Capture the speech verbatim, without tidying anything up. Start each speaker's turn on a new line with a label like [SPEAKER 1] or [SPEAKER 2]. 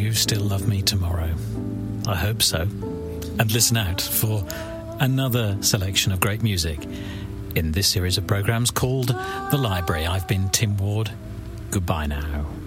[SPEAKER 1] you still love me tomorrow? I hope so. And listen out for another selection of great music in this series of programmes called The Library. I've been Tim Ward. Goodbye now.